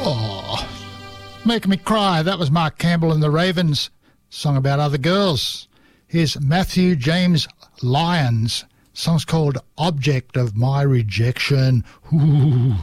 Oh, Make Me Cry. That was Mark Campbell and the Ravens, song about other girls. Here's Matthew James Lyons. Song's called Object of My Rejection. Ooh.